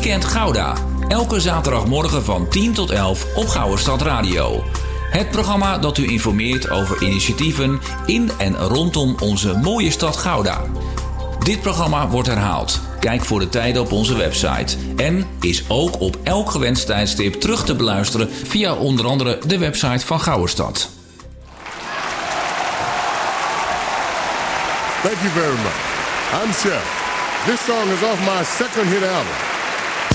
Weekend Gouda. Elke zaterdagmorgen van 10 tot 11 op Gouwerstad Radio. Het programma dat u informeert over initiatieven in en rondom onze mooie stad Gouda. Dit programma wordt herhaald. Kijk voor de tijden op onze website. En is ook op elk gewenst tijdstip terug te beluisteren via onder andere de website van Gouwerstad. Thank you very much. I'm Chef. This song is off my second hit album.